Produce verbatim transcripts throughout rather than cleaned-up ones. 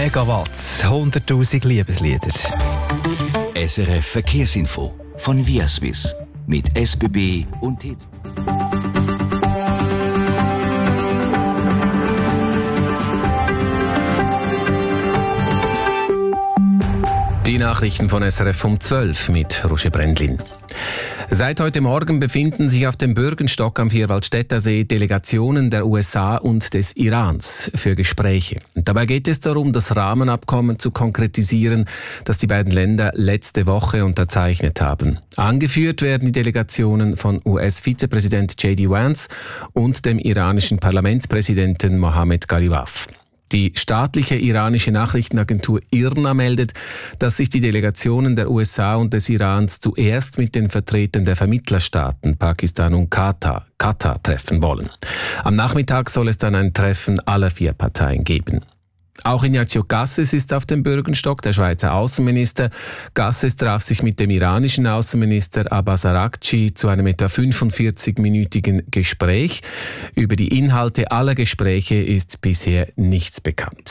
Megawatts, hunderttausend Liebeslieder. S R F Verkehrsinfo von Viaswiss mit S B B und T Z. Die Nachrichten von S R F um zwölf mit Roger Brendlin. Seit heute Morgen befinden sich auf dem Bürgenstock am Vierwaldstätter See Delegationen der U S A und des Irans für Gespräche. Dabei geht es darum, das Rahmenabkommen zu konkretisieren, das die beiden Länder letzte Woche unterzeichnet haben. Angeführt werden die Delegationen von U S-Vizepräsident J D Vance und dem iranischen Parlamentspräsidenten Mohammad Ghalibaf. Die staatliche iranische Nachrichtenagentur I R N A meldet, dass sich die Delegationen der U S A und des Irans zuerst mit den Vertretern der Vermittlerstaaten Pakistan und Katar, Katar treffen wollen. Am Nachmittag soll es dann ein Treffen aller vier Parteien geben. Auch Ignazio Cassis ist auf dem Bürgenstock, der Schweizer Außenminister. Cassis traf sich mit dem iranischen Außenminister Abbas Araghchi zu einem etwa fünfundvierzig-minütigen Gespräch. Über die Inhalte aller Gespräche ist bisher nichts bekannt.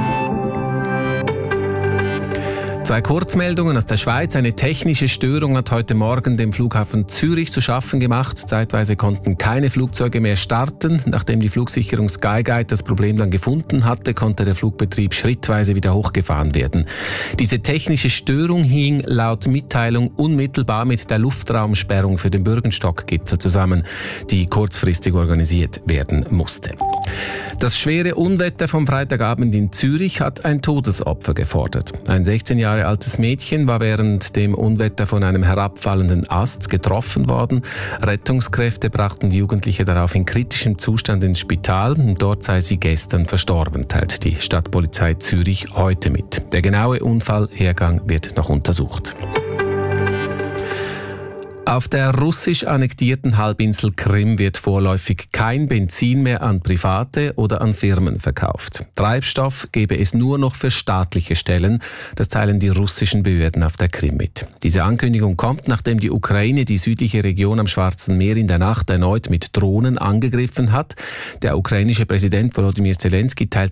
Zwei Kurzmeldungen aus der Schweiz. Eine technische Störung hat heute Morgen dem Flughafen Zürich zu schaffen gemacht. Zeitweise konnten keine Flugzeuge mehr starten. Nachdem die Flugsicherung Skyguide das Problem dann gefunden hatte, konnte der Flugbetrieb schrittweise wieder hochgefahren werden. Diese technische Störung hing laut Mitteilung unmittelbar mit der Luftraumsperrung für den Bürgenstock-Gipfel zusammen, die kurzfristig organisiert werden musste. Das schwere Unwetter vom Freitagabend in Zürich hat ein Todesopfer gefordert. Ein sechzehn Jahre altes Mädchen war während dem Unwetter von einem herabfallenden Ast getroffen worden. Rettungskräfte brachten die Jugendliche darauf in kritischem Zustand ins Spital. Dort sei sie gestern verstorben, teilt die Stadtpolizei Zürich heute mit. Der genaue Unfallhergang wird noch untersucht. Auf der russisch annektierten Halbinsel Krim wird vorläufig kein Benzin mehr an Private oder an Firmen verkauft. Treibstoff gebe es nur noch für staatliche Stellen. Das teilen die russischen Behörden auf der Krim mit. Diese Ankündigung kommt, nachdem die Ukraine die südliche Region am Schwarzen Meer in der Nacht erneut mit Drohnen angegriffen hat. Der ukrainische Präsident Volodymyr Zelensky teilt